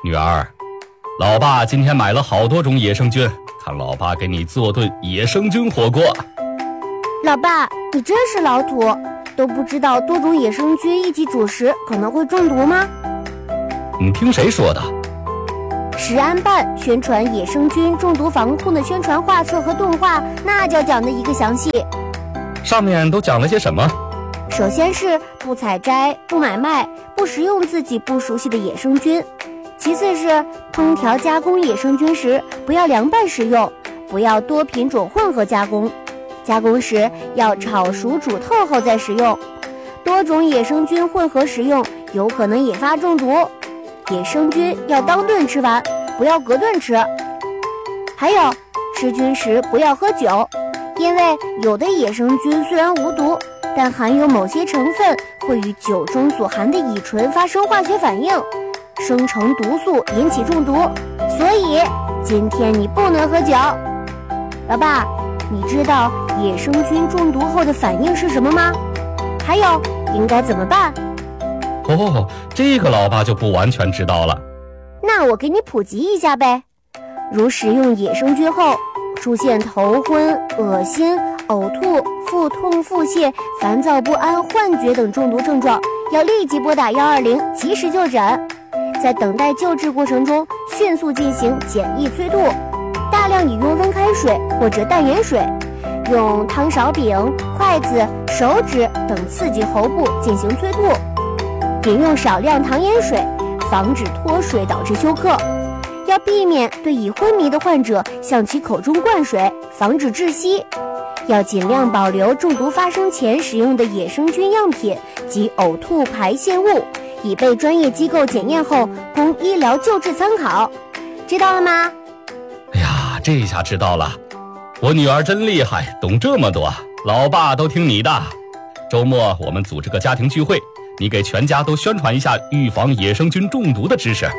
女儿，老爸今天买了好多种野生菌，看老爸给你做顿野生菌火锅。 老爸，你真是老土，都不知道多种野生菌一起煮食可能会中毒吗？ 你听谁说的？ 食安办宣传野生菌中毒防控的宣传画册和动画，那叫讲的一个详细。 上面都讲了些什么？ 首先是不采摘、不买卖、不食用自己不熟悉的野生菌，其次是烹调加工野生菌时不要凉拌食用，不要多品种混合加工，加工时要炒熟煮透后再食用，多种野生菌混合食用有可能引发中毒，野生菌要当顿吃完，不要隔顿吃。还有，吃菌时不要喝酒，因为有的野生菌虽然无毒，但含有某些成分会与酒中所含的乙醇发生化学反应，生成毒素引起中毒，所以今天你不能喝酒。老爸，你知道野生菌中毒后的反应是什么吗？还有应该怎么办？ 哦，这个老爸就不完全知道了。 那我给你普及一下呗。如食用野生菌后出现头昏、恶心、呕吐、腹痛、腹泻、烦躁不安、幻觉等中毒症状，要立即拨打120及时就诊。在等待救治过程中，迅速进行简易催吐，大量饮用温开水或者淡盐水，用汤勺柄、筷子、手指等刺激喉部进行催吐，饮用少量糖盐水，防止脱水导致休克。要避免对已昏迷的患者向其口中灌水，防止窒息。要尽量保留中毒发生前使用的野生菌样品及呕吐排泄物，以被专业机构检验后供医疗救治参考。知道了吗？ 哎呀，这下知道了。我女儿真厉害，懂这么多，老爸都听你的。周末我们组织个家庭聚会，你给全家都宣传一下预防野生菌中毒的知识。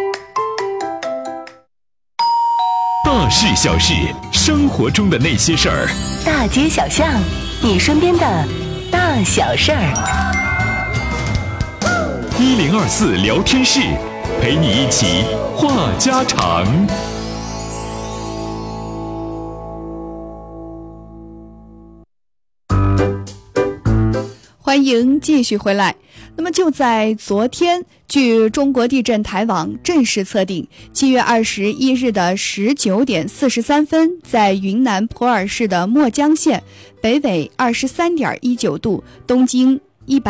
大事小事，生活中的那些事儿， 大街小巷，你身边的大小事儿。 1024聊天室，陪你一起话家常。 欢迎继续回来。那么就在昨天，据中国地震台网正式测定，7月21日的19点43分，在云南普洱市的墨江县，北纬23.19度，东经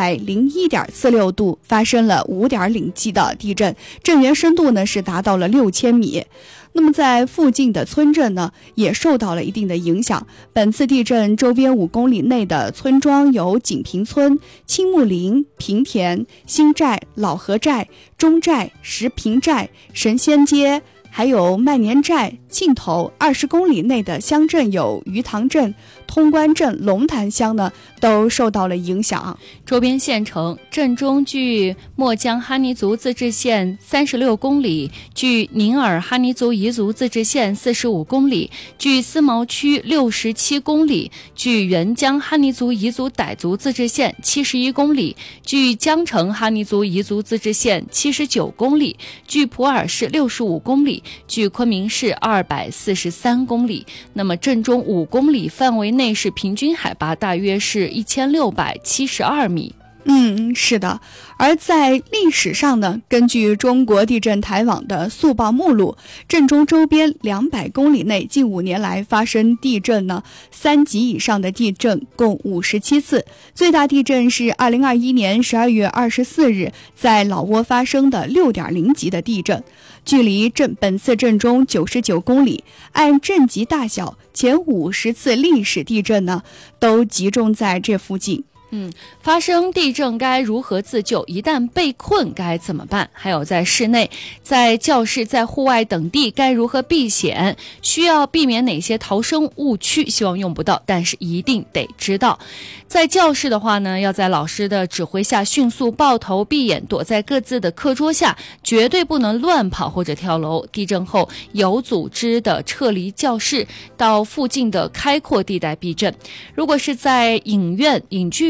101.46度，发生了5.0级的地震，震源深度呢是达到了6000米。那么在附近的村镇呢也受到了一定的影响。本次地震周边5公里内的村庄有锦屏村、青木林、平田、新寨、老河寨、中寨、石坪寨、神仙街，还有万年寨、尽头。20公里内的乡镇有鱼塘镇、通关镇、龙潭乡呢都受到了影响。 周边县城：镇中距墨江哈尼族自治县36公里，距宁尔哈尼族彝族自治县45公里，距思茅区67公里，距沅江哈尼族彝族傣族自治县71公里，距江城哈尼族彝族自治县79公里，距普洱市65公里，距昆明市243公里。那么震中5公里范围内是平均海拔大约是1672米。 是的。而在历史上呢，根据中国地震台网的速报目录，震中周边200公里内近5年来发生地震呢3级以上的地震共57次，最大地震是2021年12月24日在老挝发生的6.0级的地震，距离本次震中99公里。按震级大小，前50次历史地震呢都集中在这附近。 发生地震该如何自救？一旦被困该怎么办？还有在室内、在教室、在户外等地该如何避险？需要避免哪些逃生误区？希望用不到，但是一定得知道。在教室的话呢，要在老师的指挥下迅速抱头闭眼，躲在各自的课桌下，绝对不能乱跑或者跳楼。地震后有组织的撤离教室，到附近的开阔地带避震。如果是在影院、影剧院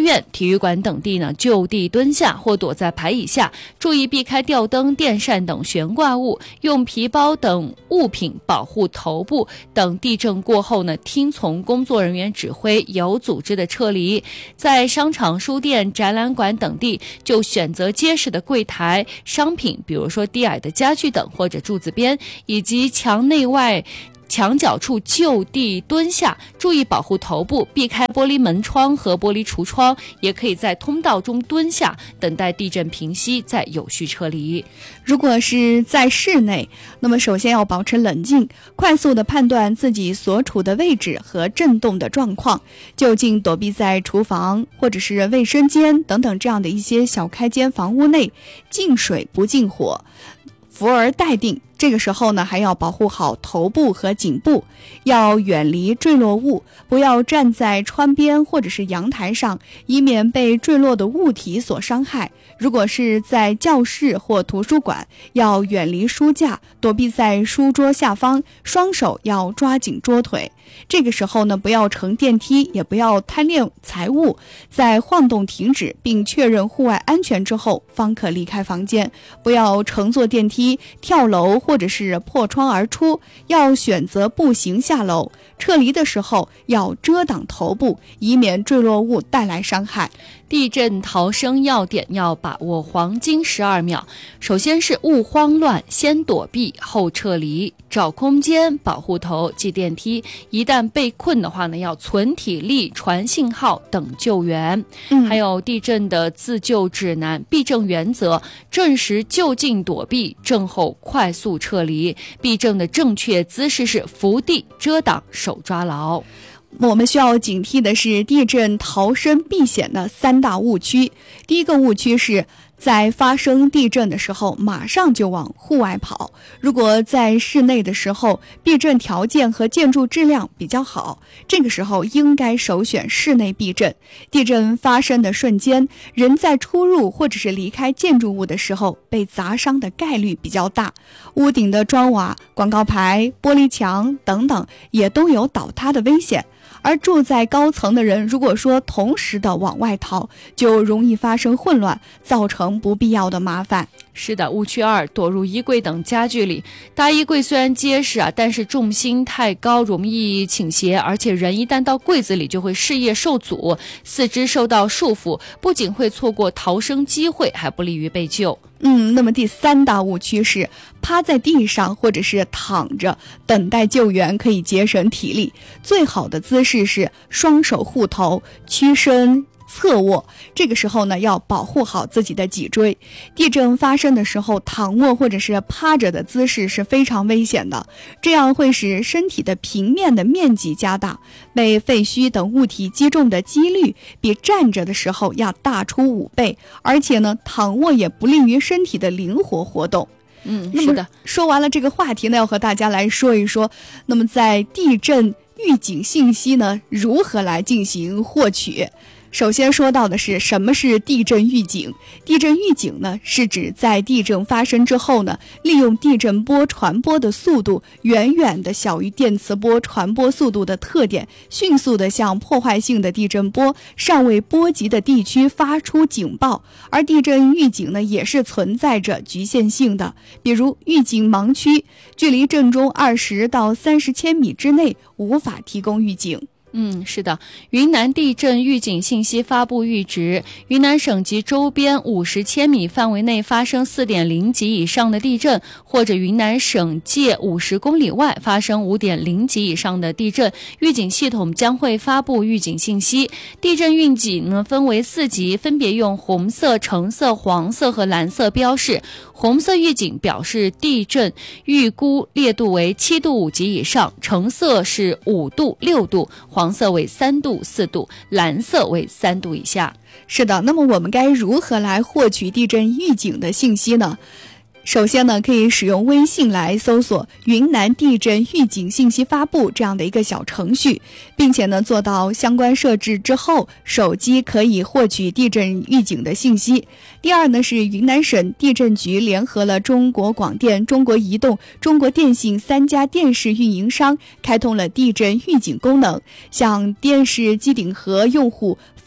院、体育馆等地呢，就地蹲下或躲在排椅下，注意避开吊灯、电扇等悬挂物，用皮包等物品保护头部。等地震过后呢，听从工作人员指挥，有组织的撤离。在商场、书店、展览馆等地，就选择结实的柜台、商品，比如说低矮的家具等，或者柱子边，以及墙内外墙角处就地蹲下，注意保护头部，避开玻璃门窗和玻璃橱窗，也可以在通道中蹲下，等待地震平息再有序撤离。 如果是在室内，那么首先要保持冷静，快速地判断自己所处的位置和震动的状况，就近躲避在厨房或者是卫生间等等这样的一些小开间房屋内，进水不进火，伏而待定。这个时候呢，还要保护好头部和颈部，要远离坠落物，不要站在窗边或者是阳台上，以免被坠落的物体所伤害。如果是在教室或图书馆，要远离书架，躲避在书桌下方，双手要抓紧桌腿。这个时候呢，不要乘电梯，也不要贪恋财物，在晃动停止并确认户外安全之后，方可离开房间。不要乘坐电梯、跳楼或者是破窗而出，要选择步行下楼。撤离的时候要遮挡头部，以免坠落物带来伤害。 地震逃生要点要把握黄金12秒，首先是勿慌乱，先躲避后撤离，找空间保护头进电梯。一旦被困的话呢，要存体力、传信号等救援。还有地震的自救指南、避震原则：震时就近躲避，震后快速撤离。避震的正确姿势是伏地、遮挡、手抓牢。 我们需要警惕的是地震逃生避险的3大误区。第一个误区是在发生地震的时候马上就往户外跑，如果在室内的时候避震条件和建筑质量比较好，这个时候应该首选室内避震。地震发生的瞬间，人在出入或者是离开建筑物的时候被砸伤的概率比较大，屋顶的砖瓦、广告牌、玻璃墙等等也都有倒塌的危险。而住在高层的人，如果说同时的往外逃，就容易发生混乱，造成不必要的麻烦。 是的，误区2，躲入衣柜等家具里。大衣柜虽然结实但是重心太高，容易倾斜，而且人一旦到柜子里就会视野受阻，四肢受到束缚，不仅会错过逃生机会，还不利于被救。 那么第3大误区是趴在地上或者是躺着等待救援，可以节省体力。最好的姿势是双手护头，屈身侧卧，这个时候呢，要保护好自己的脊椎。地震发生的时候，躺卧或者是趴着的姿势是非常危险的，这样会使身体的平面的面积加大，被废墟等物体击中的几率比站着的时候要大出5倍，而且呢，躺卧也不利于身体的灵活活动。 是的。 说完了这个话题呢，要和大家来说一说，那么在地震预警信息呢，如何来进行获取。首先说到的是什么是地震预警。地震预警呢，是指在地震发生之后呢，利用地震波传播的速度远远的小于电磁波传播速度的特点，迅速的向破坏性的地震波尚未波及的地区发出警报。而地震预警呢，也是存在着局限性的，比如预警盲区，距离震中20到30千米之内无法提供预警。 是的，云南地震预警信息发布阈值：云南省及周边50千米范围内发生 4.0 级以上的地震，或者云南省界50公里外发生 5.0 级以上的地震，预警系统将会发布预警信息。地震预警呢，分为4级，分别用红色、橙色、黄色和蓝色标示。红色预警表示地震预估烈度为7度5级以上，橙色是5度6度，黄色为3度4度，蓝色为3度以下。 是的，那么我们该如何来获取地震预警的信息呢？首先呢，可以使用微信来搜索云南地震预警信息发布这样的一个小程序，并且呢做到相关设置之后，手机可以获取地震预警的信息。第二呢，是云南省地震局联合了中国广电、中国移动、中国电信3家电视运营商，开通了地震预警功能，向电视机顶盒用户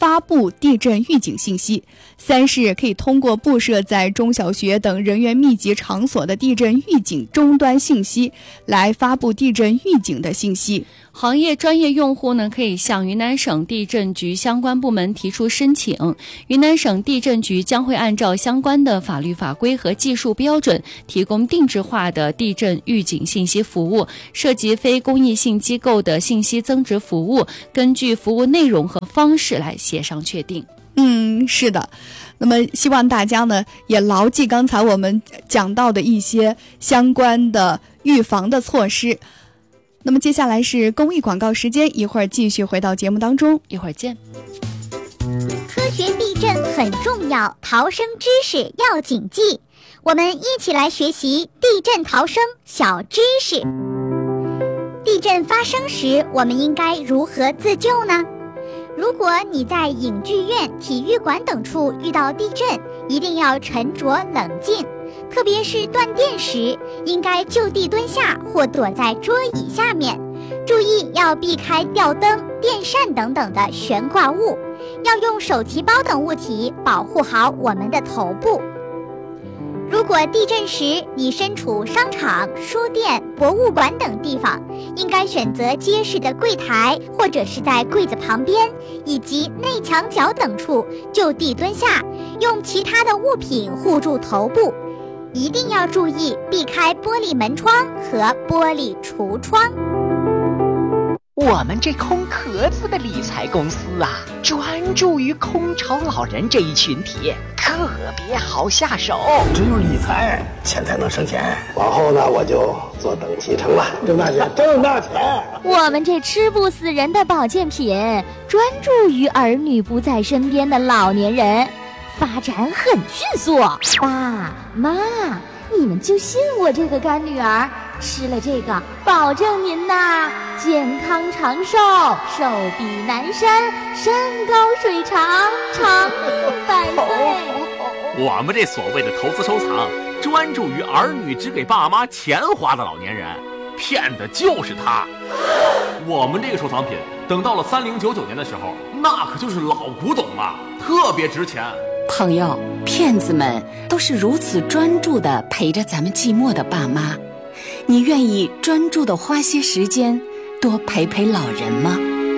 发布地震预警信息。3是可以通过布设在中小学等人员密集场所的地震预警终端信息来发布地震预警的信息。 行业专业用户呢，可以向云南省地震局相关部门提出申请，云南省地震局将会按照相关的法律法规和技术标准，提供定制化的地震预警信息服务。涉及非公益性机构的信息增值服务，根据服务内容和方式来协商确定。 是的。那么希望大家呢也牢记刚才我们讲到的一些相关的预防的措施。那么接下来是公益广告时间，一会儿继续回到节目当中，一会儿见。 科学地震很重要，逃生知识要谨记。我们一起来学习地震逃生小知识。地震发生时，我们应该如何自救呢？如果你在影剧院、体育馆等处遇到地震，一定要沉着冷静，特别是断电时，应该就地蹲下或躲在桌椅下面，注意要避开吊灯、电扇等等的悬挂物，要用手提包等物体保护好我们的头部。如果地震时你身处商场、书店、博物馆等地方，应该选择结实的柜台，或者是在柜子旁边以及内墙角等处就地蹲下，用其他的物品护住头部。一定要注意避开玻璃门窗和玻璃橱窗。 我们这空壳子的理财公司啊，专注于空巢老人这一群体，特别好下手。 只有理财，钱才能生钱。往后呢，我就坐等期成了，挣大钱，挣大钱。 我们这吃不死人的保健品，专注于儿女不在身边的老年人，发展很迅速。爸妈，你们就信我这个干女儿，吃了这个，保证您呐健康长寿，寿比南山，山高水长，长命百岁。 我们这所谓的投资收藏，专注于儿女只给爸妈钱花的老年人，骗的就是他。我们这个收藏品，等到了3099年的时候，那可就是老古董了，特别值钱。 朋友，骗子们都是如此专注地陪着咱们寂寞的爸妈，你愿意专注地花些时间多陪陪老人吗？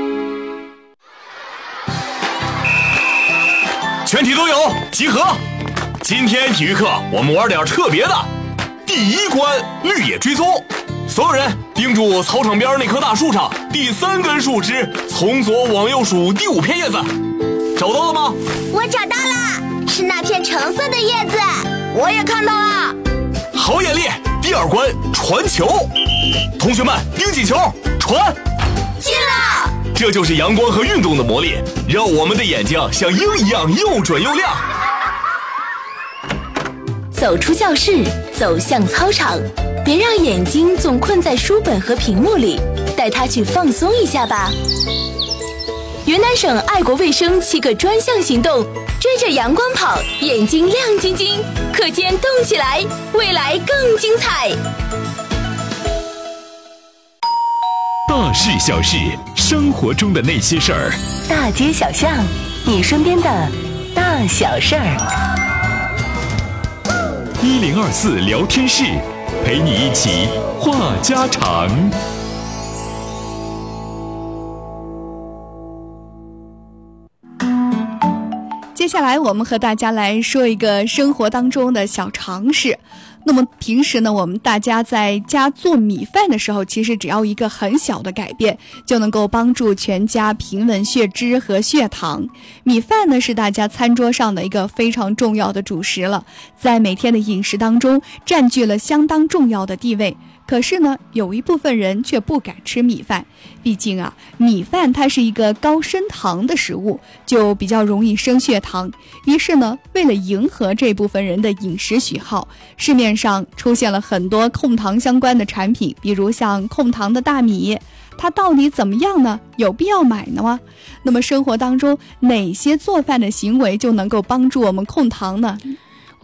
全体都有集合。今天体育课我们玩点特别的。第1关绿野追踪，所有人盯住操场边那棵大树上第3根树枝，从左往右数第5片叶子，找到了吗？ 我找到了，是那片橙色的叶子，我也看到了。 好眼力。第2关传球，同学们盯紧球，传进了。 这就是阳光和运动的魔力，让我们的眼睛像鹰一样又准又亮。 走出教室，走向操场，别让眼睛总困在书本和屏幕里，带它去放松一下吧。云南省爱国卫生7个专项行动，追着阳光跑，眼睛亮晶晶，课间动起来，未来更精彩。 大事小事，生活中的那些事儿， 大街小巷，你身边的大小事儿。 1024聊天室，陪你一起话家常。 接下来我们和大家来说一个生活当中的小常识。那么平时呢，我们大家在家做米饭的时候，其实只要一个很小的改变，就能够帮助全家平稳血脂和血糖。米饭呢，是大家餐桌上的一个非常重要的主食了，在每天的饮食当中占据了相当重要的地位。可是呢，有一部分人却不敢吃米饭，毕竟啊，米饭它是一个高升糖的食物，就比较容易升血糖。于是呢，为了迎合这部分人的饮食喜好，市面上出现了很多控糖相关的产品，比如像控糖的大米，它到底怎么样呢？有必要买呢吗？那么生活当中哪些做饭的行为就能够帮助我们控糖呢？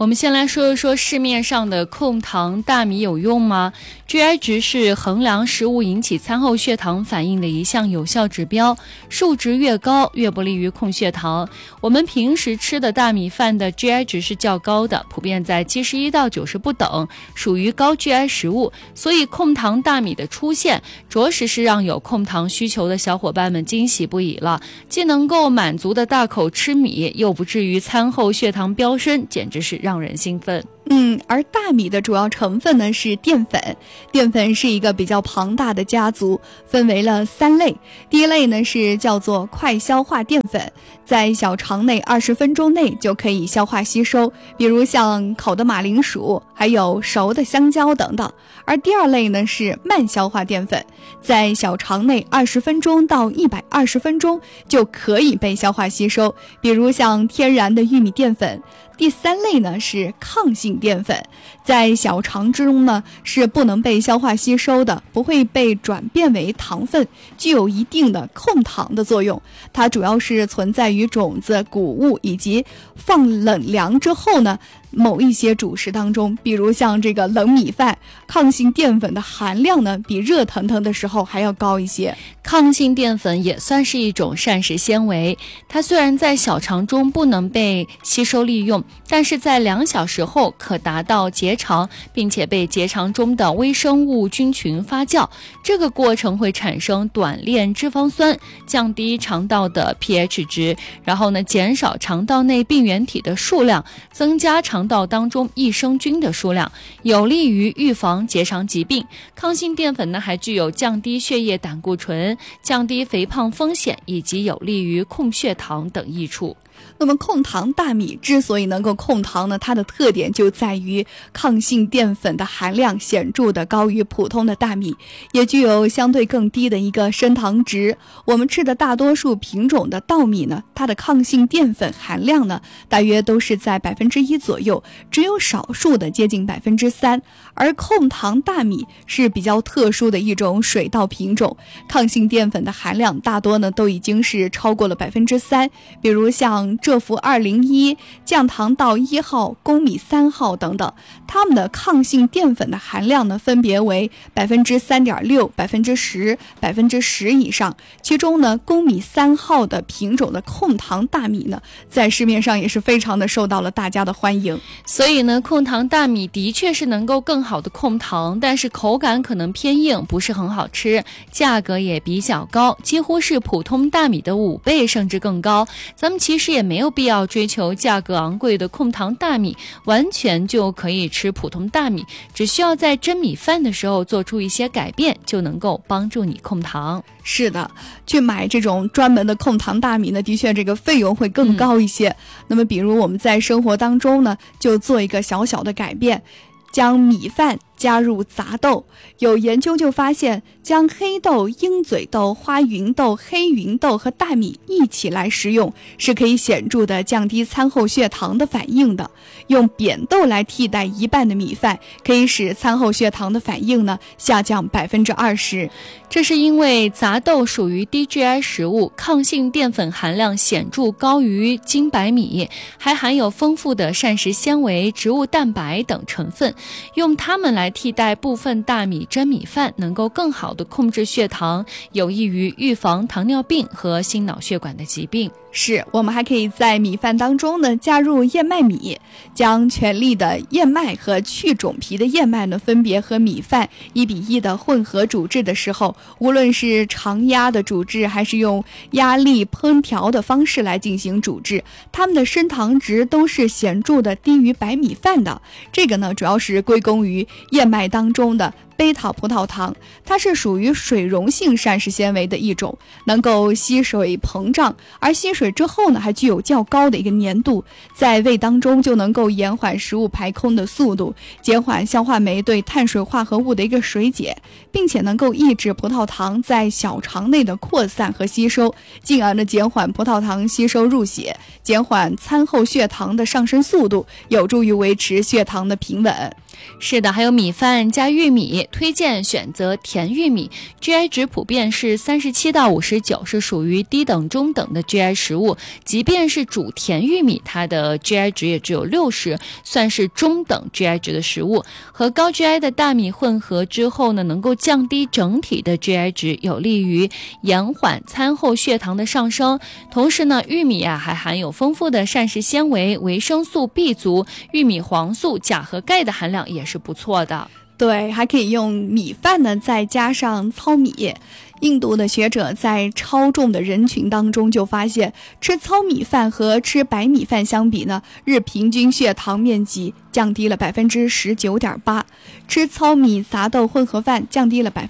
我们先来说一说市面上的控糖大米有用吗？ GI 值是衡量食物引起餐后血糖反应的一项有效指标，数值越高越不利于控血糖。我们平时吃的大米饭的 GI 值是较高的，普遍在71到90不等，属于高 GI 食物，所以控糖大米的出现着实是让有控糖需求的小伙伴们惊喜不已了，既能够满足的大口吃米，又不至于餐后血糖飙升，简直是让人兴奋。 而大米的主要成分呢是淀粉。淀粉是一个比较庞大的家族，分为了3类。第一类呢是叫做快消化淀粉，在小肠内20分钟内就可以消化吸收，比如像烤的马铃薯，还有熟的香蕉等等。而第二类呢是慢消化淀粉，在小肠内20分钟到120分钟就可以被消化吸收，比如像天然的玉米淀粉。第3类呢是抗性淀粉，在小肠之中呢是不能被消化吸收的，不会被转变为糖分，具有一定的控糖的作用。它主要是存在于种子、谷物以及放冷凉之后呢某一些主食当中，比如像这个冷米饭，抗性淀粉的含量呢比热腾腾的时候还要高一些。 抗性淀粉也算是一种膳食纤维，它虽然在小肠中不能被吸收利用，但是在2小时后可达到结肠，并且被结肠中的微生物菌群发酵，这个过程会产生短链脂肪酸，降低肠道的 pH 值，然后呢减少肠道内病原体的数量，增加肠道当中益生菌的数量，有利于预防结肠疾病。抗性淀粉呢还具有降低血液胆固醇、降低肥胖风险以及有利于控血糖等益处。 那么控糖大米之所以能够控糖呢，它的特点就在于抗性淀粉的含量显著的高于普通的大米，也具有相对更低的一个升糖值。我们吃的大多数品种的稻米呢，它的抗性淀粉含量呢大约都是在1%左右，只有少数的接近3%。而控糖大米是比较特殊的一种水稻品种，抗性淀粉的含量大多呢都已经是超过了3%，比如像浙福201、降糖稻1号、公米3号等等，它们的抗性淀粉的含量呢分别为3.6%、10%、10%以上。其中呢，公米3号的品种的控糖大米呢，在市面上也是非常的受到了大家的欢迎。 所以呢，控糖大米的确是能够更好的控糖，但是口感可能偏硬，不是很好吃，价格也比较高，几乎是普通大米的5倍甚至更高。咱们其实也没有必要追求价格昂贵的控糖大米，完全就可以吃普通大米，只需要在蒸米饭的时候做出一些改变，就能够帮助你控糖。 是的，去买这种专门的控糖大米呢，的确这个费用会更高一些。那么比如我们在生活当中呢，就做一个小小的改变，将米饭加入杂豆。有研究就发现，将黑豆、鹰嘴豆、花芸豆、黑芸豆和大米一起来食用，是可以显著的降低餐后血糖的反应的。用扁豆来替代一半的米饭，可以使餐后血糖的反应呢下降20%。 这是因为杂豆属于低 GI 食物，抗性淀粉含量显著高于精白米，还含有丰富的膳食纤维、植物蛋白等成分。用它们来替代部分大米蒸米饭，能够更好地控制血糖，有益于预防糖尿病和心脑血管的疾病。 是，我们还可以在米饭当中呢加入燕麦米，将全粒的燕麦和去种皮的燕麦呢分别和米饭1:1的混合煮制的时候，无论是常压的煮制还是用压力烹调的方式来进行煮制，它们的升糖值都是显著的低于白米饭的。这个呢主要是归功于燕麦当中的贝塔葡萄糖，它是属于水溶性膳食纤维的一种，能够吸水膨胀，而吸水之后呢还具有较高的一个粘度，在胃当中就能够延缓食物排空的速度，减缓消化酶对碳水化合物的一个水解，并且能够抑制葡萄糖在小肠内的扩散和吸收，进而呢减缓葡萄糖吸收入血，减缓餐后血糖的上升速度，有助于维持血糖的平稳。 是的，还有米饭加玉米， 推荐选择甜玉米 ，GI 值普遍是37到59，是属于低等中等的 GI 食物。即便是煮甜玉米，它的 GI 值也只有60，算是中等 GI 值的食物。和高 GI 的大米混合之后呢，能够降低整体的 GI 值，有利于延缓餐后血糖的上升。同时呢，玉米还含有丰富的膳食纤维、维生素 B 族，玉米黄素、钾和钙的含量也是不错的。 对，还可以用米饭呢，再加上糙米。印度的学者在超重的人群当中就发现，吃糙米饭和吃白米饭相比呢，日平均血糖面积降低了 19.8%， 吃糙米杂豆混合饭降低了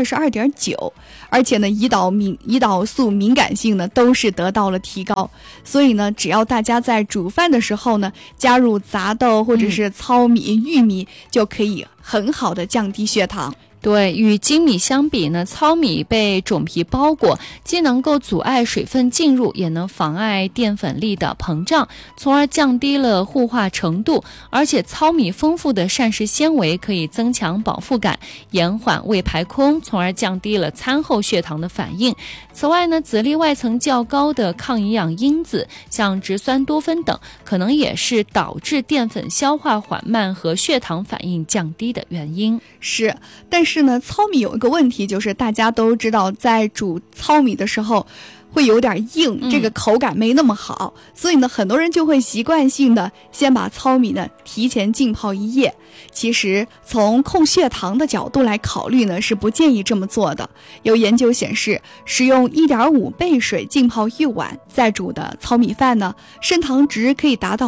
22.9%， 而且呢，胰岛素敏感性呢都是得到了提高。所以呢，只要大家在煮饭的时候呢，加入杂豆或者是糙米、玉米，就可以很好的降低血糖。 对，与精米相比呢，糙米被种皮包裹，既能够阻碍水分进入，也能妨碍淀粉粒的膨胀，从而降低了糊化程度。而且糙米丰富的膳食纤维可以增强饱腹感，延缓胃排空，从而降低了餐后血糖的反应。此外呢，籽粒外层较高的抗营养因子，像植酸多酚等，可能也是导致淀粉消化缓慢和血糖反应降低的原因。 是，但是呢，糙米有一个问题，就是大家都知道，在煮糙米的时候会有点硬，这个口感没那么好，所以呢，很多人就会习惯性的先把糙米呢提前浸泡1夜。其实从控血糖的角度来考虑呢，是不建议这么做的。有研究显示，使用1.5倍水浸泡1碗再煮的糙米饭呢，升糖值可以达到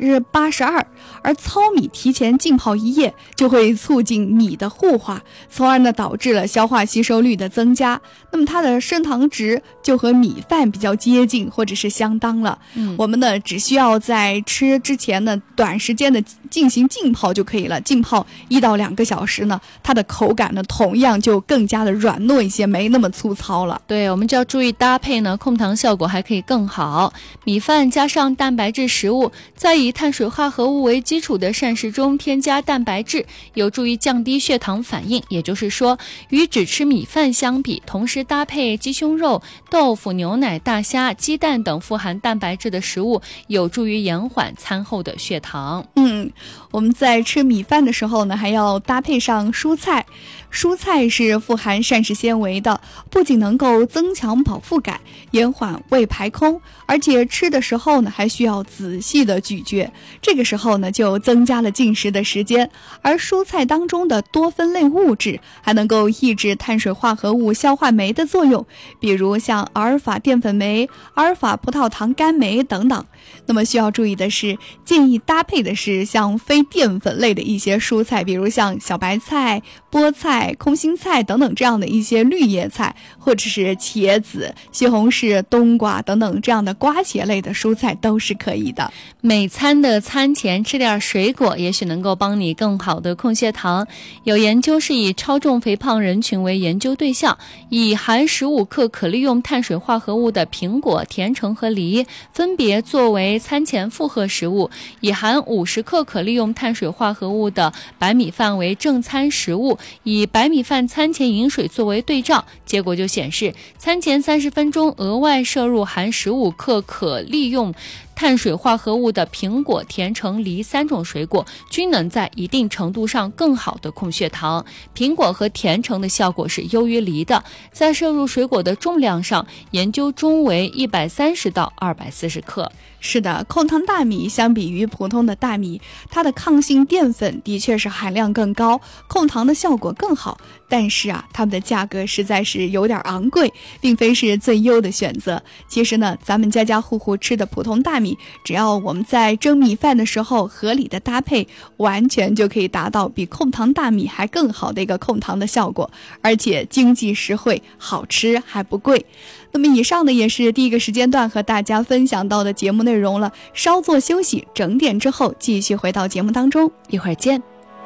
82%， 而糙米提前浸泡1夜就会促进米的糊化，从而呢导致了消化吸收率的增加，那么它的升糖值就和米饭比较接近或者是相当了。我们呢只需要在吃之前呢短时间的进行浸泡就可以了，浸泡1到2个小时呢，它的口感呢同样就更加的软糯一些，没那么粗糙了。 对，我们就要注意搭配呢，控糖效果还可以更好。米饭加上蛋白质食物，在以碳水化合物为基础的膳食中添加蛋白质，有助于降低血糖反应。也就是说，与只吃米饭相比，同时搭配鸡胸肉、豆腐、牛奶、大虾、鸡蛋等富含蛋白质的食物，有助于延缓餐后的血糖。 我们在吃米饭的时候呢，还要搭配上蔬菜。蔬菜是富含膳食纤维的，不仅能够增强饱腹感，延缓胃排空，而且吃的时候呢，还需要仔细的咀嚼，这个时候呢，就增加了进食的时间。而蔬菜当中的多酚类物质还能够抑制碳水化合物消化酶的作用，比如像阿尔法淀粉酶、阿尔法葡萄糖苷酶等等。那么需要注意的是，建议搭配的是像非淀粉类的一些蔬菜，比如像小白菜、菠菜、空心菜等等这样的一些绿叶菜，或者是茄子、西红柿、冬瓜等等这样的瓜茄类的蔬菜都是可以的。 每餐的餐前吃点水果，也许能够帮你更好的控血糖。有研究是以超重肥胖人群为研究对象，以含15克可利用碳水化合物的苹果、甜橙和梨分别作为餐前负荷食物，以含50克可利用碳水化合物的白米饭为正餐食物，以白米饭餐前饮水作为对照。结果就显示，餐前30分钟额外摄入含15克可利用碳水化合物的苹果、甜橙、梨3种水果，均能在一定程度上更好的控血糖。苹果和甜橙的效果是优于梨的。在摄入水果的重量上，研究中为130到240克。 是的，控糖大米相比于普通的大米，它的抗性淀粉的确是含量更高，控糖的效果更好。但是它们的价格实在是有点昂贵，并非是最优的选择。其实呢，咱们家家户户吃的普通大米，只要我们在蒸米饭的时候合理的搭配，完全就可以达到比控糖大米还更好的一个控糖的效果，而且经济实惠，好吃还不贵。那么以上呢，也是第一个时间段和大家分享到的节目内容了。稍作休息，整点之后继续回到节目当中， 一会儿见。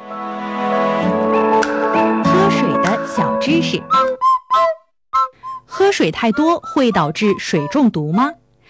喝水的小知识。喝水太多会导致水中毒吗？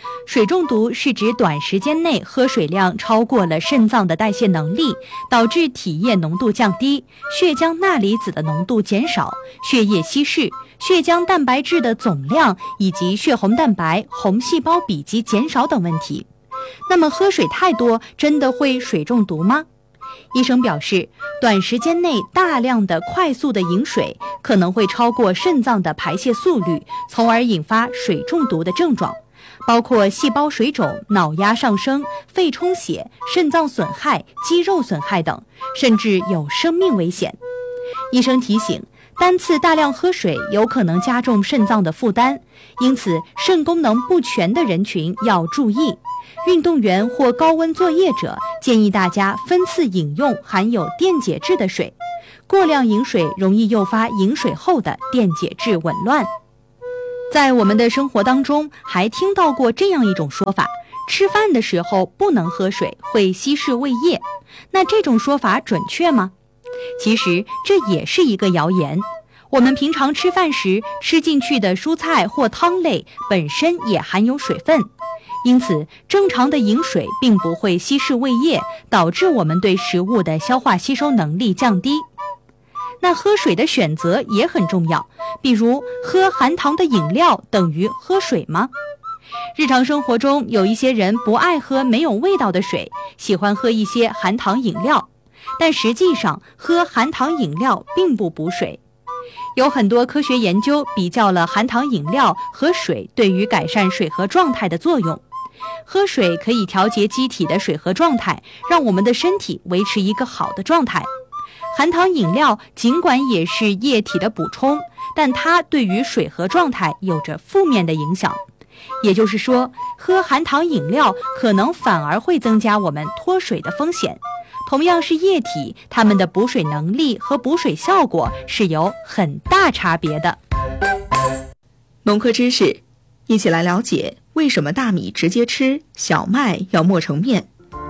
水中毒是指短时间内喝水量超过了肾脏的代谢能力，导致体液浓度降低，血浆钠离子的浓度减少，血液稀释，血浆蛋白质的总量以及血红蛋白、红细胞比例减少等问题。那么喝水太多真的会水中毒吗？医生表示，短时间内大量的快速的饮水可能会超过肾脏的排泄速率，从而引发水中毒的症状，包括细胞水肿、脑压上升、肺充血、肾脏损害、肌肉损害等，甚至有生命危险。医生提醒，单次大量喝水有可能加重肾脏的负担，因此肾功能不全的人群要注意。运动员或高温作业者建议大家分次饮用含有电解质的水，过量饮水容易诱发饮水后的电解质紊乱。在我们的生活当中，还听到过这样一种说法，吃饭的时候不能喝水，会稀释胃液。那这种说法准确吗？其实这也是一个谣言。我们平常吃饭时吃进去的蔬菜或汤类本身也含有水分，因此正常的饮水并不会稀释胃液，导致我们对食物的消化吸收能力降低。那喝水的选择也很重要，比如喝含糖的饮料等于喝水吗？日常生活中有一些人不爱喝没有味道的水，喜欢喝一些含糖饮料，但实际上喝含糖饮料并不补水。有很多科学研究比较了含糖饮料和水对于改善水合状态的作用。喝水可以调节机体的水合状态，让我们的身体维持一个好的状态。含糖饮料尽管也是液体的补充，但它对于水合状态有着负面的影响。也就是说，喝含糖饮料可能反而会增加我们脱水的风险。同样是液体，它们的补水能力和补水效果是有很大差别的。 农科知识，一起来了解为什么大米直接吃，小麦要磨成面。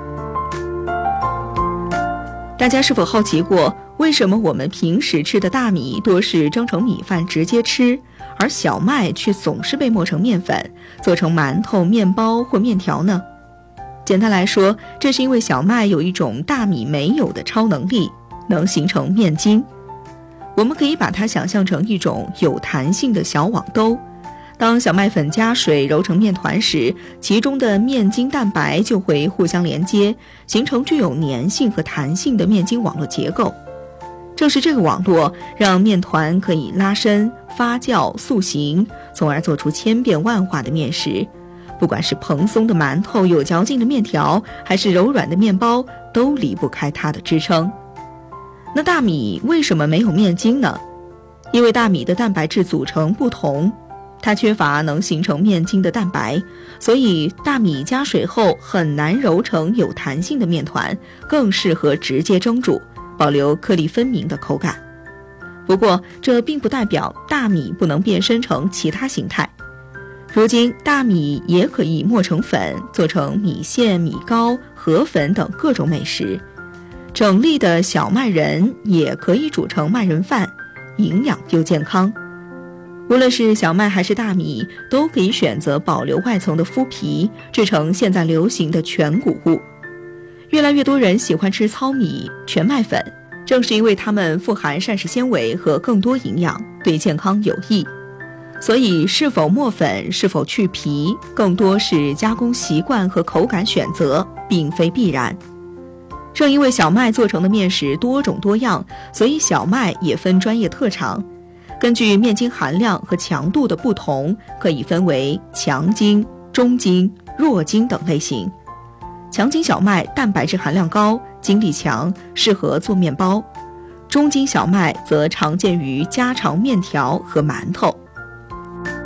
大家是否好奇过，为什么我们平时吃的大米多是蒸成米饭直接吃，而小麦却总是被磨成面粉，做成馒头、面包或面条呢？简单来说，这是因为小麦有一种大米没有的超能力，能形成面筋。我们可以把它想象成一种有弹性的小网兜。当小麦粉加水揉成面团时，其中的面筋蛋白就会互相连接，形成具有粘性和弹性的面筋网络结构。正是这个网络，让面团可以拉伸、发酵、塑形，从而做出千变万化的面食。不管是蓬松的馒头、有嚼劲的面条，还是柔软的面包，都离不开它的支撑。那大米为什么没有面筋呢？因为大米的蛋白质组成不同，它缺乏能形成面筋的蛋白，所以大米加水后很难揉成有弹性的面团，更适合直接蒸煮，保留颗粒分明的口感。不过这并不代表大米不能变身成其他形态。如今大米也可以磨成粉，做成米线、米糕、河粉等各种美食。整粒的小麦仁也可以煮成麦仁饭，营养又健康。无论是小麦还是大米，都可以选择保留外层的麸皮，制成现在流行的全谷物。越来越多人喜欢吃糙米、全麦粉，正是因为它们富含膳食纤维和更多营养，对健康有益。所以是否磨粉、是否去皮，更多是加工习惯和口感选择，并非必然。正因为小麦做成的面食多种多样，所以小麦也分专业特长。根据面筋含量和强度的不同，可以分为强筋、中筋、弱筋等类型。强筋小麦蛋白质含量高，筋力强，适合做面包。中筋小麦则常见于家常面条和馒头。